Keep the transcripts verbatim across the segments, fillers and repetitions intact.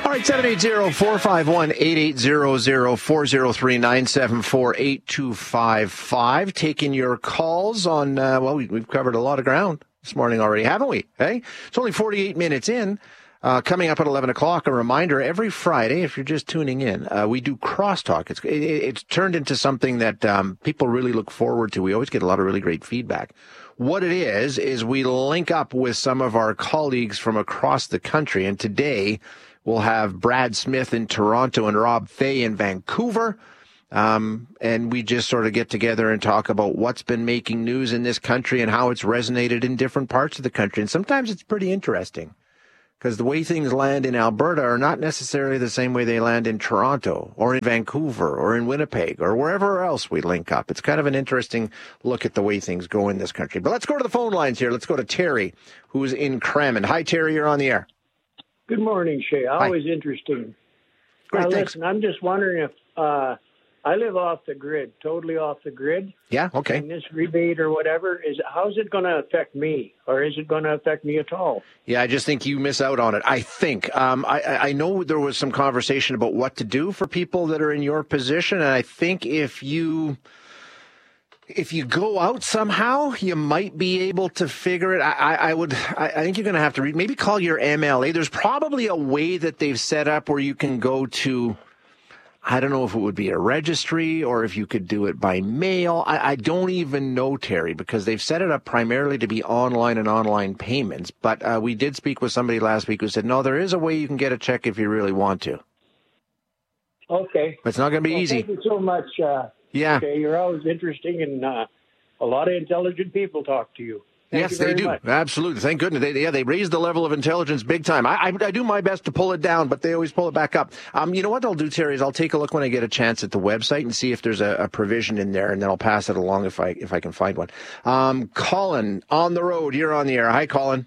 All right, seven eight zero, four five one, eight eight zero zero, four zero three, nine seven four, eight two five five. Taking your calls on, uh, well, we, we've covered a lot of ground this morning already, haven't we? Hey, it's only forty-eight minutes in. Uh, coming up at eleven o'clock, a reminder, every Friday, if you're just tuning in, uh, we do crosstalk. It's, it, it's turned into something that um, people really look forward to. We always get a lot of really great feedback. What it is, is we link up with some of our colleagues from across the country, and today we'll have Brad Smith in Toronto and Rob Fay in Vancouver. Um, and we just sort of get together and talk about what's been making news in this country and how it's resonated in different parts of the country. And sometimes it's pretty interesting, because the way things land in Alberta are not necessarily the same way they land in Toronto or in Vancouver or in Winnipeg or wherever else we link up. It's kind of an interesting look at the way things go in this country. But let's go to the phone lines here. Let's go to Terry, who's in Crammond. Hi, Terry. You're on the air. Good morning, Shay. Always Hi. Interesting. Great, uh, thanks. Listen, I'm just wondering if uh, I live off the grid, totally off the grid. Yeah, okay. And this rebate or whatever, is how's it going to affect me, or is it going to affect me at all? Yeah, I just think you miss out on it. I think. Um, I, I know there was some conversation about what to do for people that are in your position, and I think if you... If you go out somehow, you might be able to figure it. I, I, I would. I, I think you're going to have to read. Maybe call your M L A. There's probably a way that they've set up where you can go to. I don't know if it would be a registry or if you could do it by mail. I, I don't even know, Terry, because they've set it up primarily to be online and online payments. But uh, we did speak with somebody last week who said, no, there is a way you can get a check if you really want to. Okay. But it's not going to be well, easy. Thank you so much. Uh, Yeah. Okay, you're always interesting, and uh, a lot of intelligent people talk to you. Thank yes, you very they do. much. Absolutely. Thank goodness. They, yeah, they raised the level of intelligence big time. I, I, I do my best to pull it down, but they always pull it back up. Um, you know what I'll do, Terry, is I'll take a look when I get a chance at the website and see if there's a, a provision in there, and then I'll pass it along if I if I can find one. Um, Colin, on the road. You're on the air. Hi, Colin.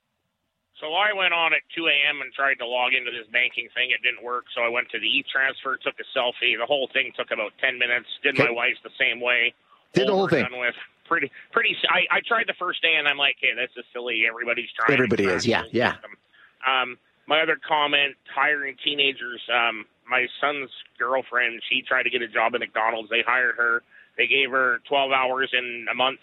So I went on at two a.m. and tried to log into this banking thing. It didn't work, so I went to the e-transfer, took a selfie. The whole thing took about ten minutes. Did Okay. my wife's the same way. Did the whole Over, thing. Done with. Pretty, pretty. I, I tried the first day, and I'm like, hey, this is silly. Everybody's trying. Everybody to is, yeah, yeah. Um, my other comment, hiring teenagers. Um, my son's girlfriend, she tried to get a job at McDonald's. They hired her. They gave her twelve hours in a month,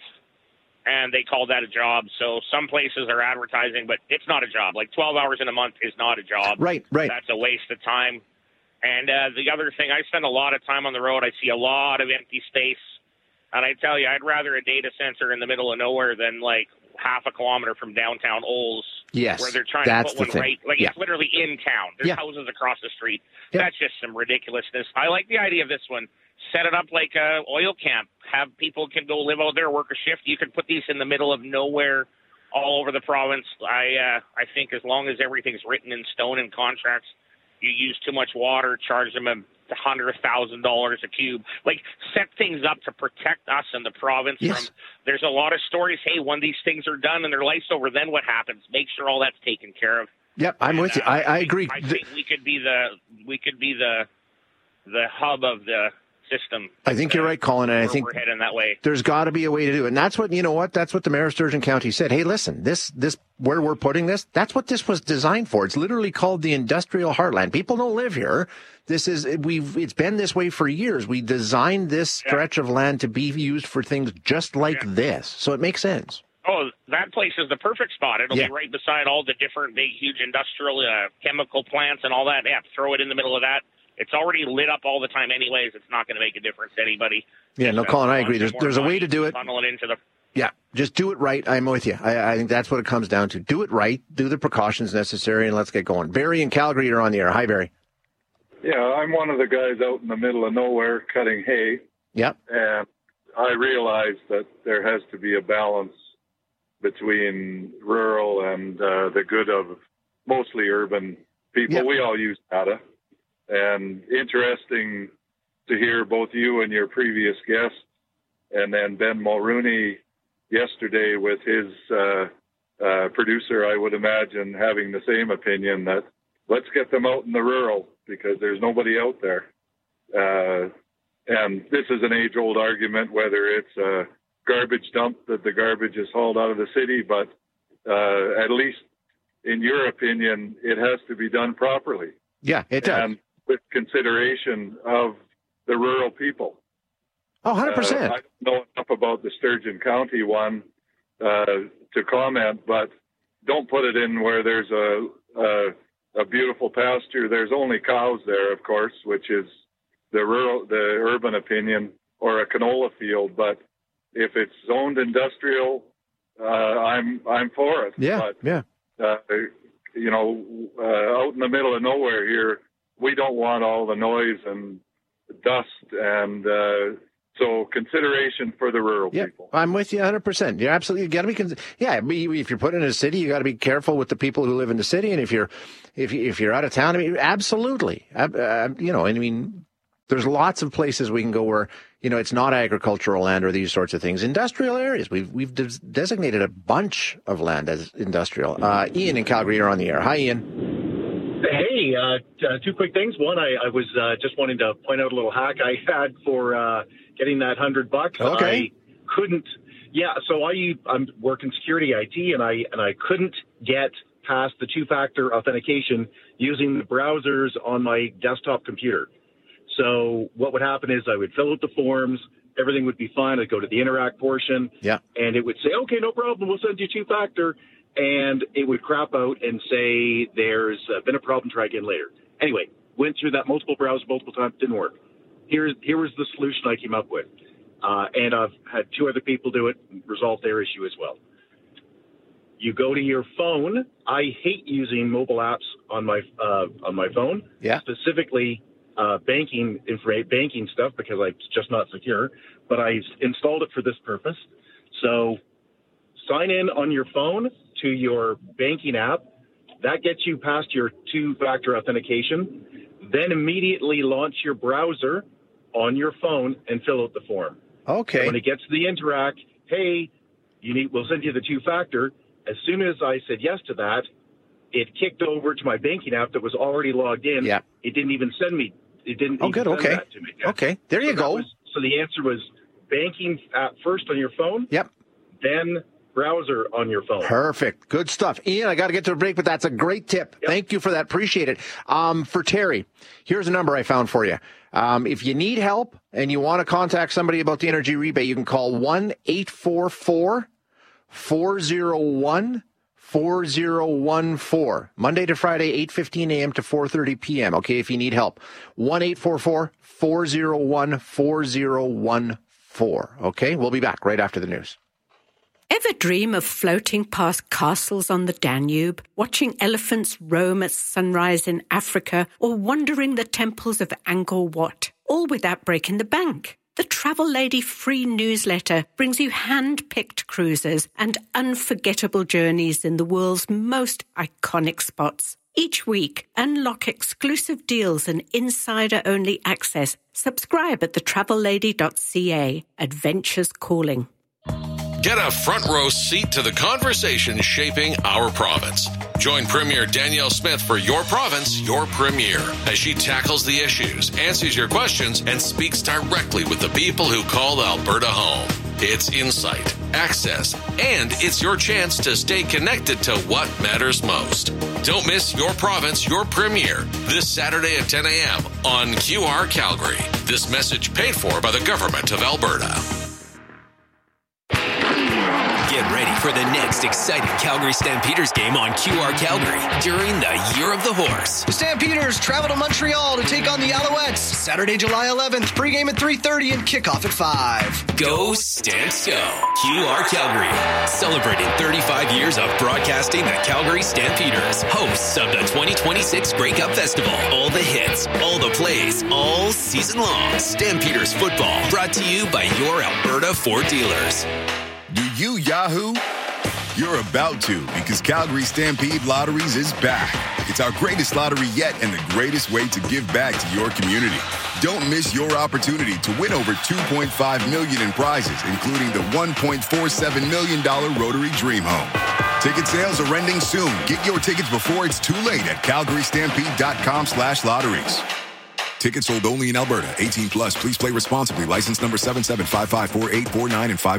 and they called that a job. So some places are advertising, but it's not a job. Like twelve hours in a month is not a job. Right, right. That's a waste of time. And uh, the other thing, I spend a lot of time on the road. I see a lot of empty space. And I tell you, I'd rather a data center in the middle of nowhere than like half a kilometer from downtown Olds, Yes, where they're trying that's to the put one thing. right. Like Yeah. it's literally in town. There's Yeah. houses across the street. Yeah. That's just some ridiculousness. I like the idea of this one. Set it up like a oil camp. Have people can go live out there, work a shift. You can put these in the middle of nowhere, all over the province. I uh, I think as long as everything's written in stone in contracts, you use too much water, charge them a hundred thousand dollars a cube. Like set things up to protect us and the province Yes. from. There's a lot of stories. Hey, when these things are done and their life's over, then what happens? Make sure all that's taken care of. Yep, I'm And, with you. uh, I, I think- agree. I think we could be the we could be the the hub of the system. I think you're right, Colin, and I We're- think we're heading that way. there's got to be a way to do it. And that's what, you know what, that's what the mayor of Sturgeon County said. Hey, listen, this, this, where we're putting this, that's what this was designed for. It's literally called the industrial heartland. People don't live here. This is, we've, it's been this way for years. We designed this stretch of land to be used for things just like Yeah. this. So it makes sense. Oh, that place is the perfect spot. It'll Yeah. be right beside all the different big, huge industrial uh, chemical plants and all that. Yeah, throw it in the middle of that. It's already lit up all the time anyways. It's not going to make a difference to anybody. Yeah, no, Just, uh, Colin, I bunch agree. of There's, more there's a way money, to do it. Funnel it into the Yeah, just do it right. I'm with you. I, I think that's what it comes down to. Do it right. Do the precautions necessary, and let's get going. Barry in Calgary, you're on the air. Hi, Barry. Yeah, I'm one of the guys out in the middle of nowhere cutting hay, Yep. and I realize that there has to be a balance between rural and uh, the good of mostly urban people. Yep. We all use data, and interesting to hear both you and your previous guest, and then Ben Mulrooney yesterday with his uh, uh, producer, I would imagine, having the same opinion that let's get them out in the rural because there's nobody out there. Uh, and this is an age-old argument, whether it's a garbage dump that the garbage is hauled out of the city, but uh, at least in your opinion, it has to be done properly. Yeah, it does. And with consideration of the rural people. Oh, one hundred percent. Uh, I don't know enough about the Sturgeon County one uh, to comment, but don't put it in where there's a, a a beautiful pasture. There's only cows there, of course, which is the rural, the urban opinion, or a canola field. But if it's zoned industrial, uh, I'm I'm for it. Yeah, but, yeah. Uh, you know, uh, out in the middle of nowhere here, we don't want all the noise and dust, and uh, so consideration for the rural yeah, people. I'm with you one hundred percent. You're absolutely, you got to be, cons- yeah, if you're put in a city, you got to be careful with the people who live in the city. And if you're, if, you, if you're out of town, I mean, absolutely. Uh, you know, I mean, there's lots of places we can go where, you know, it's not agricultural land or these sorts of things. Industrial areas. We've, we've des- designated a bunch of land as industrial. Uh, Ian in Calgary, you're on the air. Hi, Ian. Hey, uh, uh, two quick things. One, I, I was uh, just wanting to point out a little hack I had for uh, getting that hundred bucks. Okay. I couldn't. Yeah, so I I'm working security I T, and I and I couldn't get past the two-factor authentication using the browsers on my desktop computer. So what would happen is I would fill out the forms, everything would be fine. I'd go to the interact portion, yeah, and it would say, okay, no problem, we'll send you two-factor. And it would crap out and say there's uh, been a problem, try again later. Anyway, went through that multiple browsers multiple times, didn't work. Here's, here was the solution I came up with. Uh, and I've had two other people do it, resolve their issue as well. You go to your phone. I hate using mobile apps on my uh, on my phone, yeah. specifically uh, banking infra- banking stuff, because it's just not secure. But I installed it for this purpose. So sign in on your phone to your banking app. That gets you past your two-factor authentication. Then immediately launch your browser on your phone and fill out the form. Okay. So when it gets to the interact, hey, you need, we'll send you the two-factor. As soon as I said yes to that, it kicked over to my banking app that was already logged in. Yeah. It didn't even send me. It didn't oh, even good. send Okay. that to me. Yeah. Okay. There you so go. Was, so the answer was banking app first on your phone. Yep. Then browser on your phone. Perfect. Good stuff. Ian, I got to get to a break, but that's a great tip. Yep. Thank you for that. Appreciate it. Um, for Terry, here's a number I found for you. Um, if you need help and you want to contact somebody about the energy rebate, you can call one eight four four, four oh one, four oh one four. Monday to Friday, eight fifteen a.m. to four thirty p.m. Okay, if you need help. one eight four four, four oh one, four oh one four. Okay, we'll be back right after the news. Ever dream of floating past castles on the Danube, watching elephants roam at sunrise in Africa, or wandering the temples of Angkor Wat, all without breaking the bank? The Travel Lady free newsletter brings you hand-picked cruises and unforgettable journeys in the world's most iconic spots. Each week, unlock exclusive deals and insider-only access. Subscribe at the travel lady dot c a. Adventures calling. Get a front row seat to the conversation shaping our province. Join Premier Danielle Smith for Your Province, Your Premier, as she tackles the issues, answers your questions, and speaks directly with the people who call Alberta home. It's insight, access, and it's your chance to stay connected to what matters most. Don't miss Your Province, Your Premier this Saturday at ten a.m. on Q R Calgary. This message paid for by the Government of Alberta. Get ready for the next exciting Calgary Stampeders game on Q R Calgary during the Year of the Horse. The Stampeders travel to Montreal to take on the Alouettes Saturday, July eleventh. Pregame at three thirty and kickoff at five. Go Stamps Go! Q R Calgary, celebrating thirty-five years of broadcasting the Calgary Stampeders, hosts of the twenty twenty-six Grey Cup Festival. All the hits, all the plays, all season long. Stampeders football, brought to you by your Alberta Ford dealers. Do you Yahoo? You're about to, because Calgary Stampede Lotteries is back. It's our greatest lottery yet and the greatest way to give back to your community. Don't miss your opportunity to win over two point five million dollars in prizes, including the one point four seven million dollars Rotary Dream Home. Ticket sales are ending soon. Get your tickets before it's too late at calgary stampede dot com slash lotteries. Tickets sold only in Alberta. eighteen plus. Please play responsibly. License number seven seven five five four eight four nine and five one.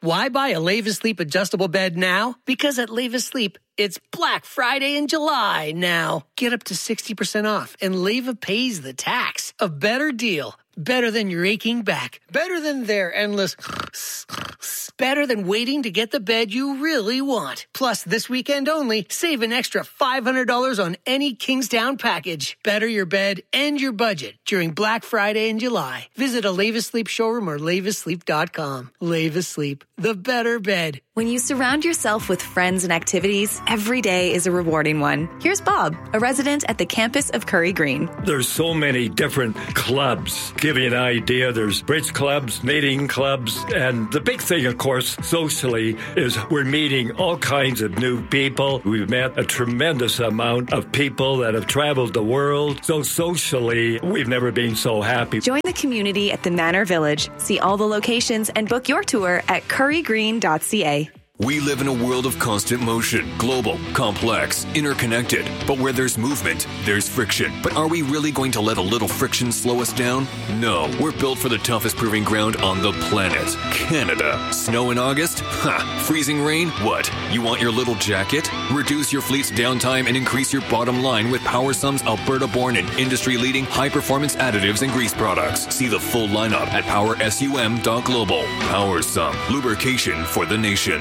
Why buy a Leva Sleep adjustable bed now? Because at Leva Sleep, it's Black Friday in July now. Get up to sixty percent off, and Leva pays the tax. A better deal. Better than your aching back. Better than their endless... Better than waiting to get the bed you really want. Plus, this weekend only, save an extra five hundred dollars on any Kingsdown package. Better your bed and your budget during Black Friday in July. Visit a Leva Sleep showroom or leva sleep dot com. Leva Sleep, the better bed. When you surround yourself with friends and activities, every day is a rewarding one. Here's Bob, a resident at the campus of Curry Green. There's so many different clubs. Give you an idea, there's bridge clubs, knitting clubs, and the big thing, of course, socially, is we're meeting all kinds of new people. We've met a tremendous amount of people that have traveled the world. So socially, we've never been so happy. Join the community at the Manor Village. See all the locations and book your tour at curry green dot c a. We live in a world of constant motion, global, complex, interconnected. But where there's movement, there's friction. But are we really going to let a little friction slow us down? No. We're built for the toughest proving ground on the planet, Canada. Snow in August? Ha! Freezing rain? What? You want your little jacket? Reduce your fleet's downtime and increase your bottom line with PowerSum's Alberta-born and industry-leading high-performance additives and grease products. See the full lineup at power sum dot global. PowerSum, lubrication for the nation.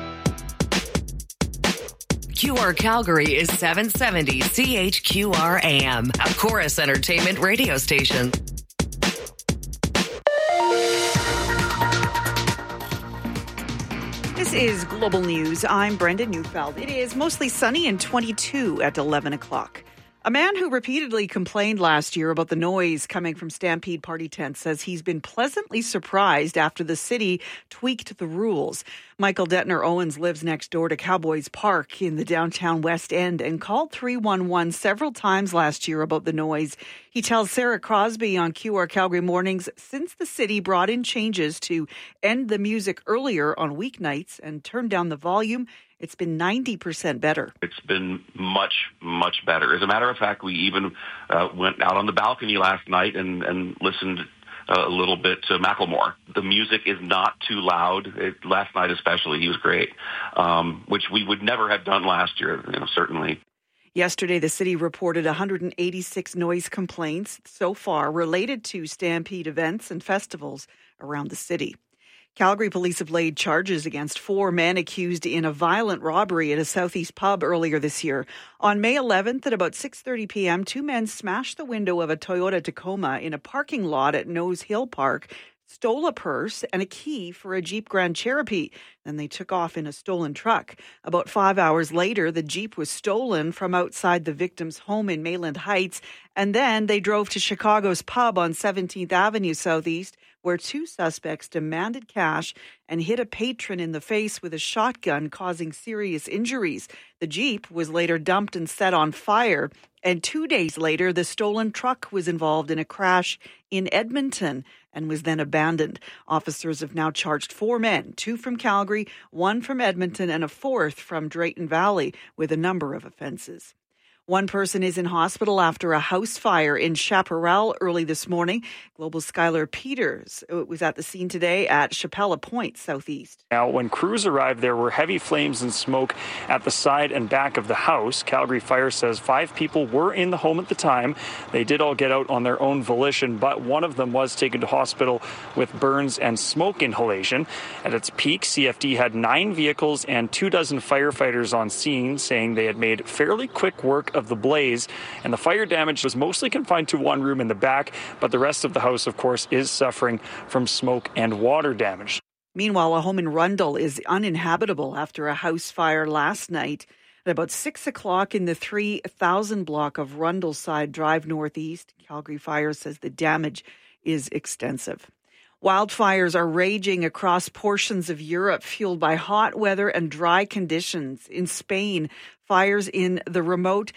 Q R Calgary is seven seventy C H Q R A M, a Chorus Entertainment radio station. This is Global News. I'm Brenda Neufeld. It is mostly sunny and twenty-two at eleven o'clock. A man who repeatedly complained last year about the noise coming from Stampede party tents says he's been pleasantly surprised after the city tweaked the rules. Michael Detner Owens lives next door to Cowboys Park in the downtown West End and called three one one several times last year about the noise. He tells Sarah Crosby on Q R Calgary Mornings, since the city brought in changes to end the music earlier on weeknights and turn down the volume, it's been ninety percent better. It's been much, much better. As a matter of fact, we even uh, went out on the balcony last night and, and listened uh, a little bit to Macklemore. The music is not too loud. It, last night especially, he was great, um, which we would never have done last year, you know, certainly. Yesterday, the city reported one hundred eighty-six noise complaints so far related to Stampede events and festivals around the city. Calgary police have laid charges against four men accused in a violent robbery at a Southeast pub earlier this year. On May eleventh at about six thirty p.m., two men smashed the window of a Toyota Tacoma in a parking lot at Nose Hill Park, stole a purse and a key for a Jeep Grand Cherokee. Then they took off in a stolen truck. About five hours later, the Jeep was stolen from outside the victim's home in Mayland Heights, and then they drove to Chicago's pub on seventeenth Avenue Southeast, where two suspects demanded cash and hit a patron in the face with a shotgun, causing serious injuries. The Jeep was later dumped and set on fire. And two days later, the stolen truck was involved in a crash in Edmonton and was then abandoned. Officers have now charged four men, two from Calgary, one from Edmonton, and a fourth from Drayton Valley, with a number of offences. One person is in hospital after a house fire in Chaparral early this morning. Global Skylar Peters was at the scene today at Chapella Point, Southeast. Now, when crews arrived, there were heavy flames and smoke at the side and back of the house. Calgary Fire says five people were in the home at the time. They did all get out on their own volition, but one of them was taken to hospital with burns and smoke inhalation. At its peak, C F D had nine vehicles and two dozen firefighters on scene, saying they had made fairly quick work of the blaze, and the fire damage was mostly confined to one room in the back, but the rest of the house, of course, is suffering from smoke and water damage. Meanwhile, a home in Rundle is uninhabitable after a house fire last night. At about six o'clock in the three thousand block of Rundle Side Drive Northeast, Calgary Fire says the damage is extensive. Wildfires are raging across portions of Europe, fueled by hot weather and dry conditions. In Spain, fires in the remote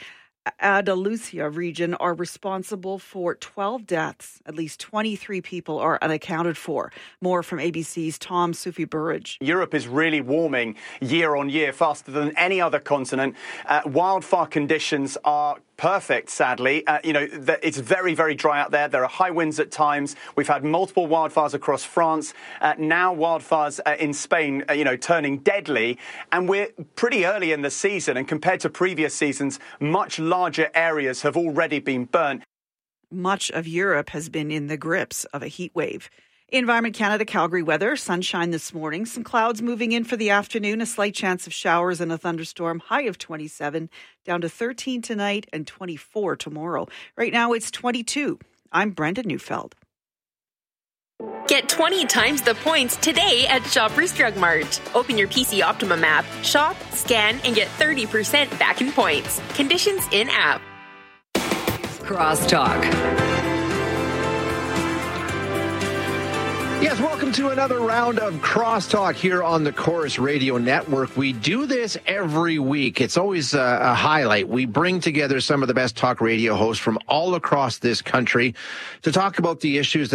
Andalusia region are responsible for twelve deaths. At least twenty-three people are unaccounted for. More from A B C's Tom Sufi Burridge. Europe is really warming year on year, faster than any other continent. Uh, wildfire conditions are perfect, sadly. Uh, you know, the, it's very, very dry out there. There are high winds at times. We've had multiple wildfires across France. Uh, now wildfires uh, in Spain, uh, you know, turning deadly. And we're pretty early in the season. And compared to previous seasons, much larger areas have already been burnt. Much of Europe has been in the grips of a heat wave. Environment Canada Calgary weather, sunshine this morning, some clouds moving in for the afternoon, a slight chance of showers and a thunderstorm, high of twenty-seven, down to thirteen tonight and twenty-four tomorrow. Right now it's twenty-two. I'm Brenda Neufeld. Get twenty times the points today at Shoppers Drug Mart. Open your P C Optimum app, shop, scan, and get thirty percent back in points. Conditions in-app. Crosstalk. Yes, welcome to another round of Crosstalk here on the Chorus Radio Network. We do this every week. It's always a, a highlight. We bring together some of the best talk radio hosts from all across this country to talk about the issues that